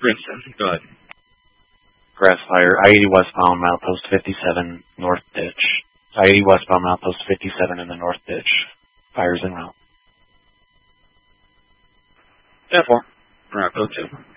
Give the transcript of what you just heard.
Princeton, go ahead. Grass fire, I-80 westbound, milepost 57, north ditch. I-80 westbound, milepost 57 in the north ditch. Fires en route. 10-4. Route code 2.